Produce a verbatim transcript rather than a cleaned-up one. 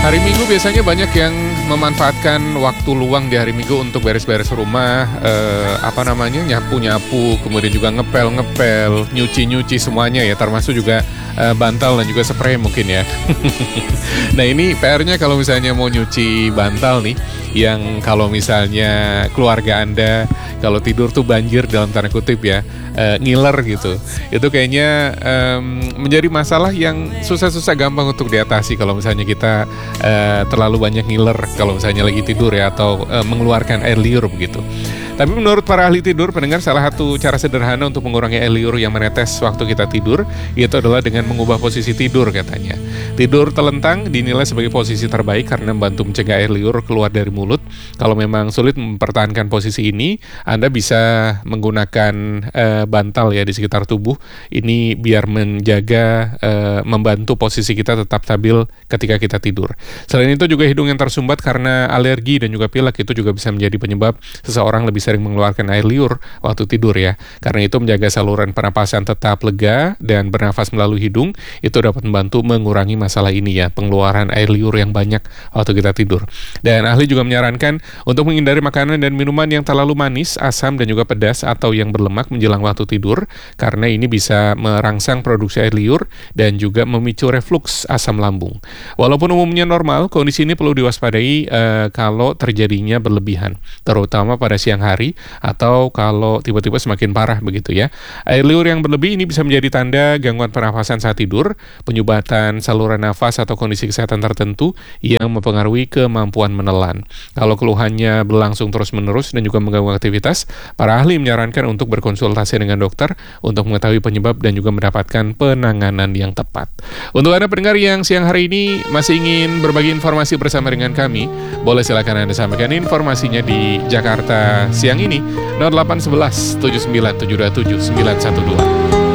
Hari Minggu biasanya banyak yang memanfaatkan waktu luang di hari Minggu untuk beres-beres rumah, eh, apa namanya, nyapu-nyapu, kemudian juga ngepel-ngepel, nyuci-nyuci semuanya ya, termasuk juga eh, bantal dan juga spray mungkin ya. Nah ini P R-nya kalau misalnya mau nyuci bantal nih, yang kalau misalnya keluarga Anda kalau tidur tuh banjir dalam tanda kutip ya, eh, ngiler gitu. Itu kayaknya em, menjadi masalah yang susah-susah gampang untuk diatasi kalau misalnya kita eh, terlalu banyak ngiler kalau misalnya lagi tidur ya, atau eh, mengeluarkan air liur begitu. Tapi menurut para ahli tidur, pendengar, salah satu cara sederhana untuk mengurangi air liur yang menetes waktu kita tidur, itu adalah dengan mengubah posisi tidur katanya. Tidur telentang dinilai sebagai posisi terbaik karena membantu mencegah air liur keluar dari mulut. Kalau memang sulit mempertahankan posisi ini, Anda bisa menggunakan eh, bantal ya di sekitar tubuh. Ini biar menjaga, eh, membantu posisi kita tetap stabil ketika kita tidur. Selain itu juga hidung yang tersumbat karena alergi dan juga pilek itu juga bisa menjadi penyebab seseorang lebih sering mengeluarkan air liur waktu tidur ya. Karena itu menjaga saluran pernapasan tetap lega dan bernafas melalui hidung itu dapat membantu mengurangi masalah ini ya, pengeluaran air liur yang banyak waktu kita tidur. Dan ahli juga menyarankan untuk menghindari makanan dan minuman yang terlalu manis, asam dan juga pedas atau yang berlemak menjelang waktu tidur, karena ini bisa merangsang produksi air liur dan juga memicu refluks asam lambung. Walaupun umumnya normal, kondisi ini perlu diwaspadai eh, kalau terjadinya berlebihan, terutama pada siang hari atau kalau tiba-tiba semakin parah begitu ya. Air liur yang berlebih ini bisa menjadi tanda gangguan pernafasan saat tidur, penyumbatan saluran nafas atau kondisi kesehatan tertentu yang mempengaruhi kemampuan menelan. Kalau keluhannya berlangsung terus-menerus dan juga mengganggu aktivitas, para ahli menyarankan untuk berkonsultasi dengan dokter untuk mengetahui penyebab dan juga mendapatkan penanganan yang tepat. Untuk Anda pendengar yang siang hari ini masih ingin berbagi informasi bersama dengan kami, boleh silakan Anda sampaikan informasinya di Jakarta siang ini nol delapan satu satu tujuh sembilan tujuh dua tujuh sembilan satu dua.